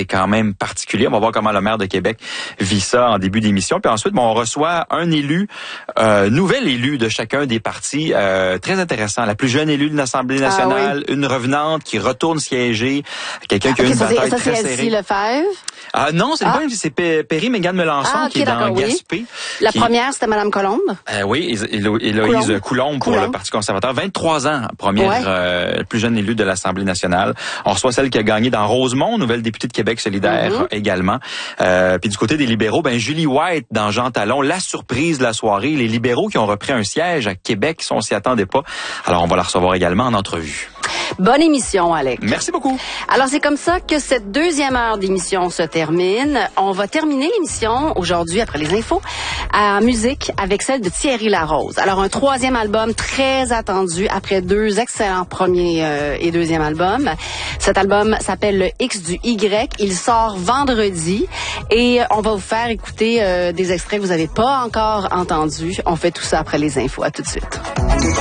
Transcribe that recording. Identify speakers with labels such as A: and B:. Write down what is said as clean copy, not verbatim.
A: quand même particulier. On va voir comment le maire de Québec vit ça en début d'émission. Puis ensuite, on reçoit un élu, nouvel élu de chacun des partis, très intéressant. La plus jeune élue de l'Assemblée nationale, une revenante qui retourne siéger, quelqu'un qui a une bataille très serrée.
B: Ça, c'est Elsie Lefebvre?
A: Non, c'est pas c'est Perry-Mégane Melançon qui est dans Gaspé.
B: La première, c'était Mme Colombe?
A: Oui, Héloïse Coulombe pour le Parti conservateur. 23 ans, première plus jeune élue de l'Assemblée nationale. On reçoit celle qui a gagné dans Rosemont, nouvelle députée de Québec solidaire également. Puis du côté des libéraux, Julie White dans Jean Talon, la surprise de la soirée. Les libéraux qui ont repris un siège à Québec, on s'y attendait pas. Alors on va la recevoir également en entrevue.
B: Bonne émission, Alex.
A: Merci beaucoup.
B: Alors, c'est comme ça que cette deuxième heure d'émission se termine. On va terminer l'émission aujourd'hui, après les infos, en musique avec celle de Thierry Larose. Alors, un troisième album très attendu après deux excellents premiers et deuxième albums. Cet album s'appelle le X du Y. Il sort vendredi et on va vous faire écouter des extraits que vous n'avez pas encore entendus. On fait tout ça après les infos. À tout de suite.